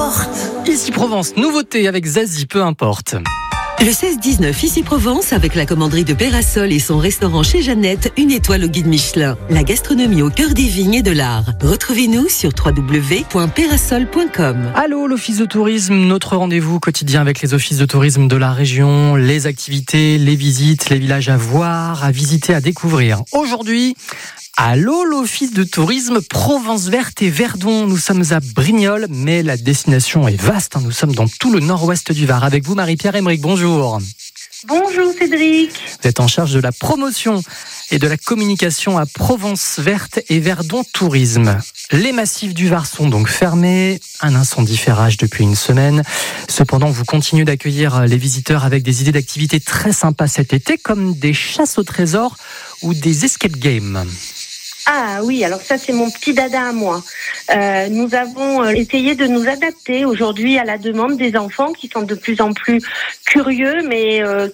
importe. Ici Provence, nouveauté avec Zazie, peu importe. Le 16-19, ici Provence, avec la commanderie de Pérasol et son restaurant chez Jeannette, une étoile au guide Michelin. La gastronomie au cœur des vignes et de l'art. Retrouvez-nous sur www.perasol.com. Allô, l'Office de tourisme, notre rendez-vous quotidien avec les offices de tourisme de la région, les activités, les visites, les villages à voir, à visiter, à découvrir. Aujourd'hui, allô, l'Office de tourisme Provence Verte et Verdon. Nous sommes à Brignoles, mais la destination est vaste. Nous sommes dans tout le nord-ouest du Var. Avec vous, Marie-Pierre Emmerich, bonjour. Bonjour Cédric. Vous êtes en charge de la promotion et de la communication à Provence Verte et Verdon Tourisme. Les massifs du Var sont donc fermés. Un incendie fait rage depuis une semaine. Cependant, vous continuez d'accueillir les visiteurs avec des idées d'activités très sympas cet été, comme des chasses au trésor ou des escape games. Ah oui, alors ça c'est mon petit dada à moi. Nous avons essayé de nous adapter aujourd'hui à la demande des enfants qui sont de plus en plus curieux, mais de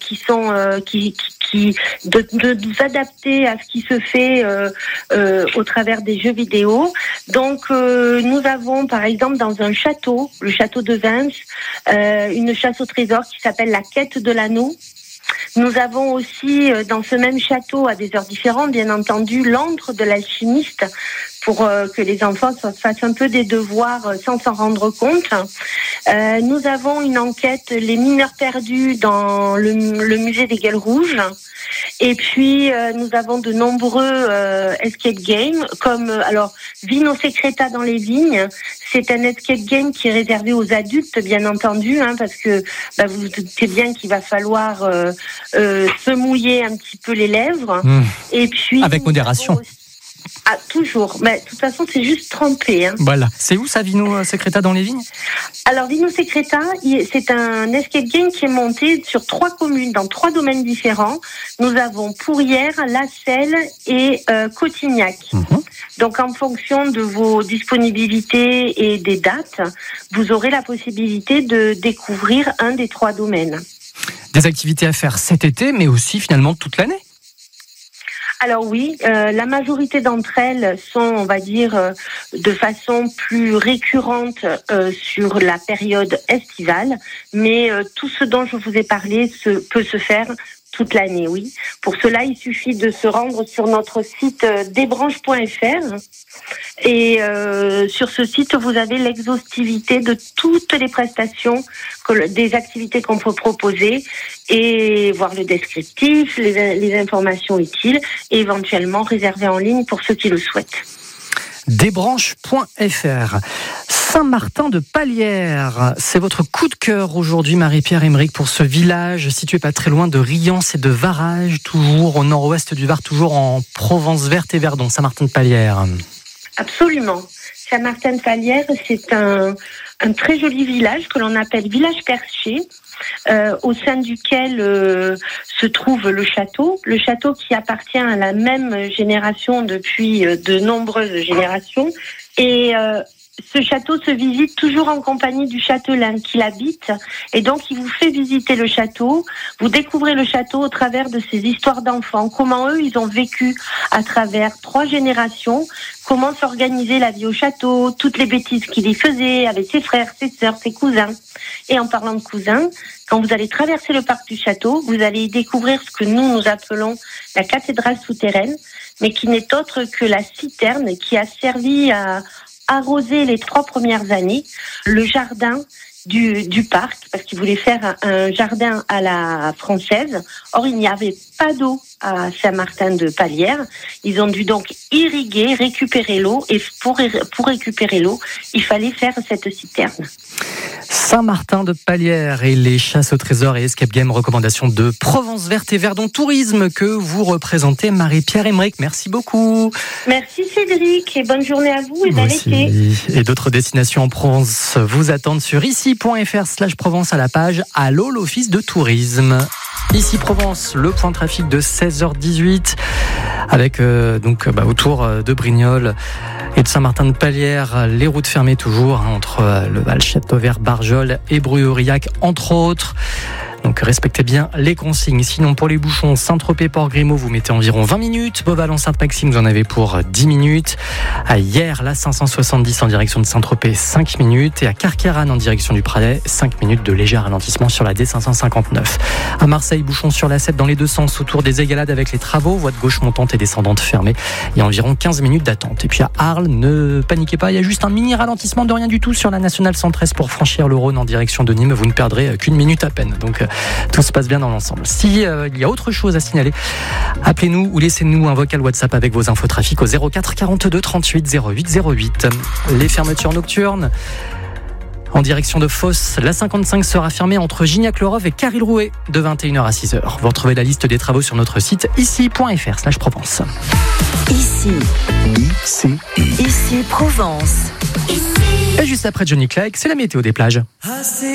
nous adapter à ce qui se fait au travers des jeux vidéo. Donc nous avons par exemple dans un château, le château de Vins, une chasse au trésor qui s'appelle la quête de l'anneau. Nous avons aussi dans ce même château, à des heures différentes, bien entendu, l'antre de l'alchimiste pour que les enfants fassent un peu des devoirs sans s'en rendre compte. Nous avons une enquête, les mineurs perdus dans le musée des Gueules Rouges. Et puis, nous avons de nombreux escape games, comme Vino Secreta dans les vignes. C'est un escape game qui est réservé aux adultes, bien entendu, parce que vous vous doutez bien qu'il va falloir se mouiller un petit peu les lèvres. Et puis, avec modération. Toujours. Mais de toute façon, c'est juste trempé. Voilà. C'est où ça, Vino Secreta dans les vignes ? Alors, Vino Secreta, c'est un escape game qui est monté sur 3 communes, dans 3 domaines différents. Nous avons Pourrières, La Selle et Cotignac. Donc, en fonction de vos disponibilités et des dates, vous aurez la possibilité de découvrir un des 3 domaines. Des activités à faire cet été, mais aussi finalement toute l'année ? Alors oui, la majorité d'entre elles sont, on va dire, de façon plus récurrente sur la période estivale, mais tout ce dont je vous ai parlé peut se faire toute l'année, oui. Pour cela, il suffit de se rendre sur notre site desbranches.fr et sur ce site, vous avez l'exhaustivité de toutes les prestations, des activités qu'on peut proposer et voir le descriptif, les informations utiles et éventuellement réserver en ligne pour ceux qui le souhaitent. Desbranches.fr. Saint-Martin de Palières, c'est votre coup de cœur aujourd'hui, Marie-Pierre Emmerich, pour ce village situé pas très loin de Riance et de Varage, toujours au nord-ouest du Var, toujours en Provence Verte et Verdon. Saint-Martin de Palières. Absolument. Saint-Martin de Palières, c'est un très joli village que l'on appelle village perché, au sein duquel se trouve le château qui appartient à la même génération depuis de nombreuses générations. Et ce château se visite toujours en compagnie du châtelain qui l'habite, et donc il vous fait visiter le château. Vous découvrez le château au travers de ces histoires d'enfants, comment eux ils ont vécu à travers 3 générations, comment s'organisait la vie au château, toutes les bêtises qu'il y faisait avec ses frères, ses sœurs, ses cousins. Et en parlant de cousins, quand vous allez traverser le parc du château, vous allez y découvrir ce que nous appelons la cathédrale souterraine, mais qui n'est autre que la citerne qui a servi à arroser les 3 premières années le jardin du parc, parce qu'ils voulaient faire un jardin à la française. Or, il n'y avait pas d'eau à Saint-Martin de Palières. Ils ont dû donc irriguer, récupérer l'eau, et pour récupérer l'eau, il fallait faire cette citerne. Saint-Martin de Palières et les chasses au trésor et escape game, recommandations de Provence Verte et Verdon Tourisme que vous représentez, Marie-Pierre Emmerich. Merci beaucoup. Merci Cédric et bonne journée à vous et bon été. Et d'autres destinations en Provence vous attendent sur ici.fr/Provence à la page Allô l'Office de tourisme. Ici Provence, le point trafic de 16h18 avec autour de Brignoles et de Saint-Martin de Palières, les routes fermées toujours entre le Val Châteauvert, Barjol et Bruy-Aurillac entre autres. Donc respectez bien les consignes. Sinon, pour les bouchons, Saint-Tropez-Port-Grimaud, vous mettez environ 20 minutes. Beauval-en-Sainte-Maxime, vous en avez pour 10 minutes. À Hyères, la 570 en direction de Saint-Tropez, 5 minutes. Et à Carqueiranne, en direction du Pradet, 5 minutes de léger ralentissement sur la D559. À Marseille, bouchons sur la 7 dans les deux sens autour des Égalades avec les travaux. Voie de gauche montante et descendante fermée. Il y a environ 15 minutes d'attente. Et puis à Arles, ne paniquez pas, il y a juste un mini ralentissement de rien du tout sur la nationale 113 pour franchir le Rhône en direction de Nîmes. Vous ne perdrez qu'une minute à peine. Donc tout se passe bien dans l'ensemble. Si il y a autre chose à signaler, appelez-nous ou laissez-nous un vocal WhatsApp avec vos infotrafics au 04 42 38 08 08. Les fermetures nocturnes. En direction de Fos, la 55 sera fermée entre Gignac-le-Rove et Caril-Rouet de 21h à 6h. Vous retrouvez la liste des travaux sur notre site ici.fr/Provence. Ici Provence. Et juste après Johnny Clegg, c'est la météo des plages.